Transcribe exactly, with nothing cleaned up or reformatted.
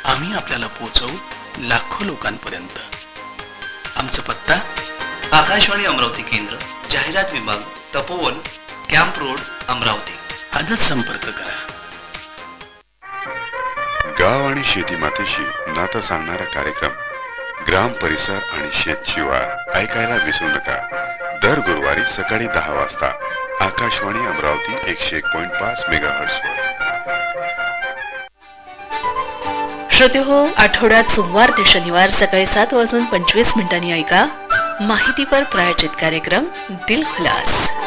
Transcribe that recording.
आम्ही आपल्याला पोहोचवू लाखो लोकांपर्यंत. आमचा पत्ता आकाशवाणी अमरावती केंद्र, जाहिरात विभाग, तपोवन, कॅम्प रोड, अमरावती. आजच संपर्क करा. गाव आणि शेती मातेशी नातं सांगणारा कार्यक्रम ग्राम परिसर आणि शेत शिवार ऐकायला विसरू नका. दर गुरुवारी सकाळी दहा वाजता आकाशवाणी अमरावती एकशे एक पॉइंट पाच मेगा हर्ट्झवर. श्रोते हो, आठवड्यात सोमवार ते शनिवार सकाळी सात वाजून पंचवीस मिनिटांनी ऐका माहितीपर प्रायोजित कार्यक्रम दिल खुलास.